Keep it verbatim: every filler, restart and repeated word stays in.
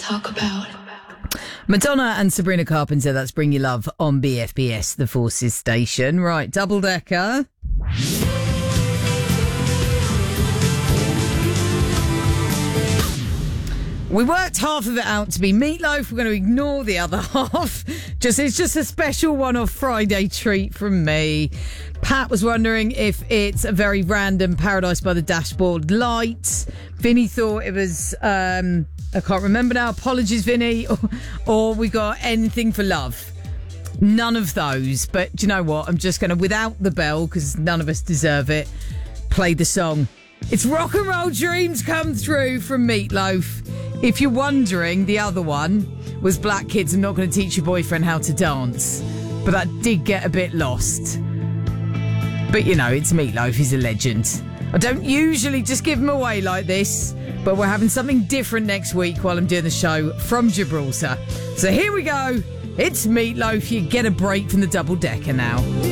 talk about. Madonna and Sabrina Carpenter, that's Bring Your Love on B F B S, the Forces station. Right, double decker. We worked half of it out to be Meatloaf. We're going to ignore the other half. Just It's just a special one-off Friday treat from me. Pat was wondering if it's a very random Paradise by the Dashboard light. Vinny thought it was, um, I can't remember now. Apologies, Vinny. Or, or we got Anything for Love. None of those. But do you know what? I'm just going to, without the bell, because none of us deserve it, play the song. It's Rock and Roll Dreams Come True from Meatloaf. If you're wondering, the other one was Black Kids I'm Not Going to Teach Your Boyfriend How to Dance. But that did get a bit lost. But, you know, it's Meatloaf. He's a legend. I don't usually just give him away like this, but we're having something different next week while I'm doing the show from Gibraltar. So here we go. It's Meatloaf. You get a break from the double-decker now.